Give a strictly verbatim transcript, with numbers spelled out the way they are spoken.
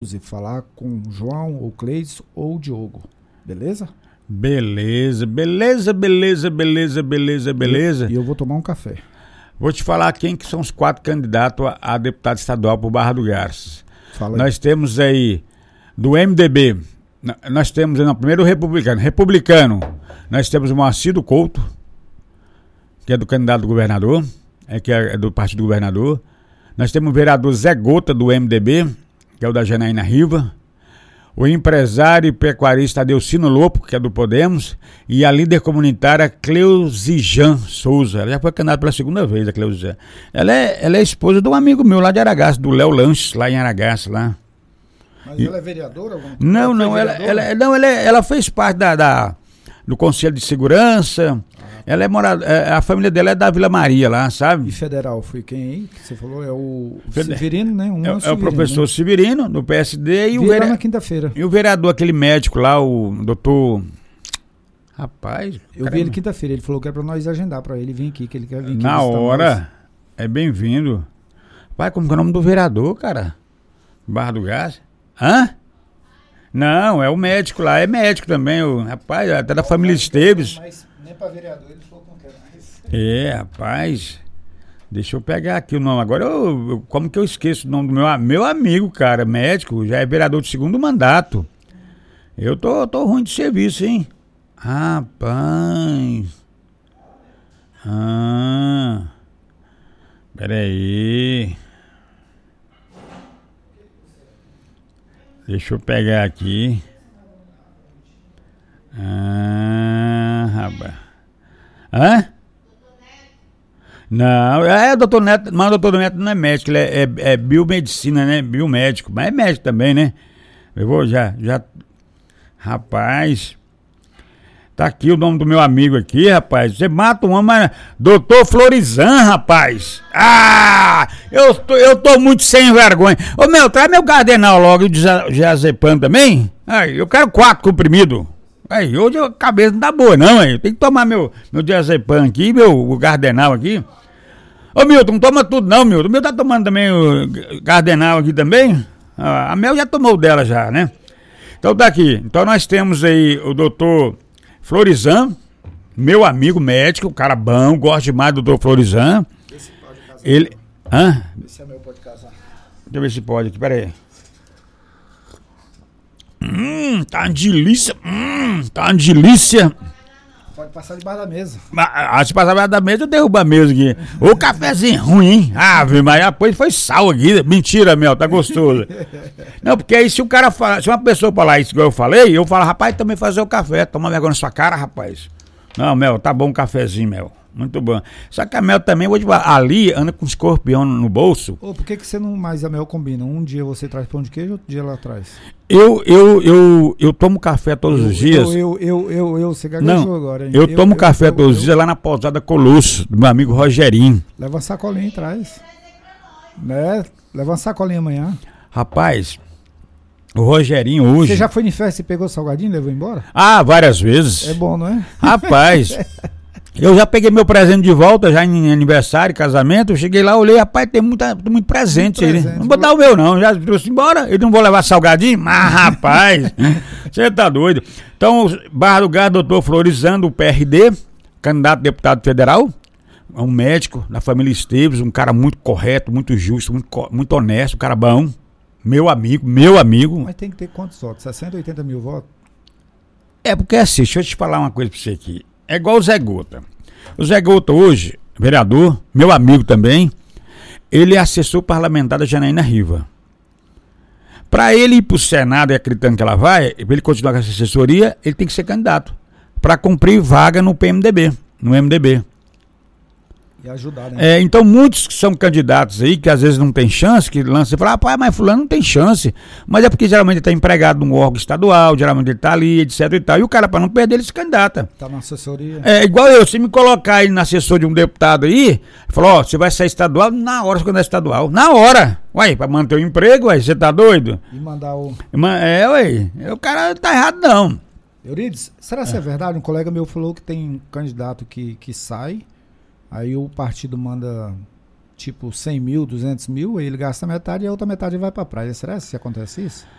inclusive, falar com o João, ou Cleis, ou o Diogo. Beleza? Beleza, beleza, beleza, beleza, beleza, beleza. E eu vou tomar um café. Vou te falar quem que são os quatro candidatos a, a deputado estadual por Barra do Garças. Fala aí. Nós temos aí, do M D B, nós temos aí, no primeiro republicano, republicano, nós temos o Moacir do Couto, que é do candidato do governador, é, que é do partido do governador. Nós temos o vereador Zé Gota, do M D B, que é o da Janaína Riva. O empresário e pecuarista Adelcino Lopo, que é do Podemos, e a líder comunitária Cleusijan Souza. Ela já foi candidata pela segunda vez, a Cleusijan. Ela é, ela é esposa de um amigo meu lá de Aragaça, do Léo Lanches, lá em Aragaça, lá. Mas e... ela é vereadora? Não, não, ela, ela, não ela, ela fez parte da, da, do Conselho de Segurança. Ela é morada, a família dela é da Vila Maria lá, sabe? E federal foi quem aí? Que você falou é o Feder... Severino, né? Um é, é, o, Severino, é o professor né? Severino, do P S D, e o, vere... na quinta-feira. e o vereador, aquele médico lá, o doutor... Rapaz... Eu caramba. vi ele quinta-feira, ele falou que é pra nós agendar pra ele vir aqui, que ele quer vir aqui. Na hora, é bem-vindo. Pai, como que é o nome do vereador, cara? Barra do Gás? Hã? Não, é o médico lá, é médico também, o rapaz, até da família Esteves. Mas nem pra vereador ele falou que não quer mais. É, rapaz, deixa eu pegar aqui o nome. Agora, eu, eu, como que eu esqueço o nome do meu, meu amigo, cara, médico, já é vereador de segundo mandato. Eu tô, tô ruim de serviço, hein? Rapaz. Ah, peraí. Deixa eu pegar aqui. Ah, rapaz. Hã? Não, é, doutor Neto, mas o doutor Neto não é médico, ele é, é, é biomedicina, né? Biomédico, mas é médico também, né? Eu vou já, já. Rapaz. Tá aqui o nome do meu amigo aqui, rapaz. Você mata um homem, mas... doutor Florizan, rapaz. Ah! Eu tô, eu tô muito sem vergonha. Ô, meu, traz meu cardenal logo de diazepam também. Aí, eu quero quatro comprimidos. Aí, hoje a cabeça não tá boa, não, aí. Tem que tomar meu, meu diazepam aqui, meu o cardenal aqui. Ô, Milton, não toma tudo não, Milton. O Milton tá tomando também o cardenal aqui também. Ah, a Mel já tomou o dela já, né? Então tá aqui. Então nós temos aí o doutor Florizan, meu amigo médico, um cara bom, gosto demais do doutor Florizan. Esse pode casar. Ele... Hã? Esse é meu, pode casar. Deixa eu ver se pode aqui, peraí. Hum, tá uma delícia. Hum, tá uma delícia. Pode passar debaixo da mesa. Ah, se passar debaixo da mesa, eu derrubo a mesa aqui. Ô, cafezinho ruim, hein? Ave Maria, depois foi sal aqui. Mentira, Mel, tá gostoso. Não, porque aí se o cara falar, se uma pessoa falar isso que eu falei, eu falo, rapaz, também fazer o café. Toma vergonha na sua cara, rapaz. Não, Mel, tá bom um cafezinho, Mel. Muito bom. Só que a Mel também, vou te falar, ali anda com escorpião no bolso. Ô, por que que você não mais a Mel combina? Um dia você traz pão de queijo, outro dia ela traz. Eu, eu, eu, eu tomo café todos os dias. Eu, eu, eu, eu, eu você gaguejou não, agora, hein? Eu, eu tomo eu, café eu, todos os eu, dias lá na pousada Colosso, do meu amigo Rogerinho. Leva uma sacolinha e traz. Né? Leva uma sacolinha amanhã. Rapaz, o Rogerinho hoje... Você já foi em festa e pegou salgadinho e levou embora? Ah, várias vezes. É bom, não é? Rapaz... Eu já peguei meu presente de volta, já em aniversário, casamento. Eu cheguei lá, olhei, rapaz, tem muita, muito presente. Muito Ele. presente. Não vou dar o meu, não. Já trouxe embora. Eu não vou levar salgadinho? Mas, rapaz, você tá doido. Então, Barra do Gás, doutor Florizan, do P R D, candidato a deputado federal, é um médico da família Esteves, um cara muito correto, muito justo, muito, muito honesto, um cara bom. Meu amigo, meu amigo. Mas tem que ter quantos votos? sessenta, oitenta mil votos? É porque assim, deixa eu te falar uma coisa pra você aqui. É igual o Zé Gota. O Zé Gota hoje, vereador, meu amigo também, ele é assessor parlamentar da Janaína Riva. Para ele ir para o Senado e acreditando que ela vai, para ele continuar com essa assessoria, ele tem que ser candidato. Para cumprir vaga no P M D B, no M D B. E ajudar, né? É, então muitos que são candidatos aí, que às vezes não tem chance, que lançam e falam, ah, pai, mas fulano não tem chance. Mas é porque geralmente ele está empregado num órgão estadual, geralmente ele está ali, etc e tal. E o cara, para não perder, ele se candidata. Tá na assessoria. É igual eu, se me colocar aí na assessor de um deputado aí, falou, ó, você vai sair estadual, na hora você candidato estadual. Na hora. Ué, para manter o emprego, ué, você tá doido? E mandar o... É, ué, o cara tá errado não. Eurides, será que é. é verdade? Um colega meu falou que tem um candidato que, que sai... Aí o partido manda tipo cem mil, duzentos mil, aí ele gasta metade e a outra metade vai pra praia. Será que acontece isso?